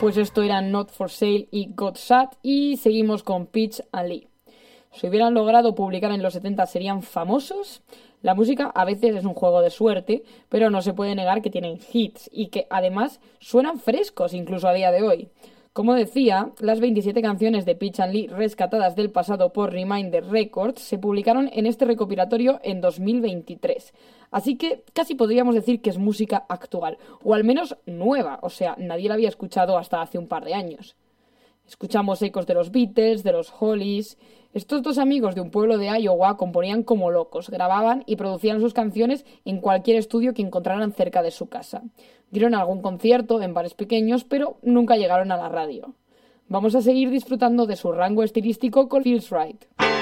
Pues esto era Not For Sale y Got Shot, y seguimos con Peach and Lee. Si hubieran logrado publicar en los 70 serían famosos. La música a veces es un juego de suerte, pero no se puede negar que tienen hits y que además suenan frescos incluso a día de hoy. Como decía, las 27 canciones de Peach and Lee rescatadas del pasado por Reminder Records se publicaron en este recopilatorio en 2023. Así que casi podríamos decir que es música actual, o al menos nueva, o sea, nadie la había escuchado hasta hace un par de años. Escuchamos ecos de los Beatles, de los Hollies. Estos dos amigos de un pueblo de Iowa componían como locos, grababan y producían sus canciones en cualquier estudio que encontraran cerca de su casa. Dieron algún concierto en bares pequeños, pero nunca llegaron a la radio. Vamos a seguir disfrutando de su rango estilístico con Feels Right.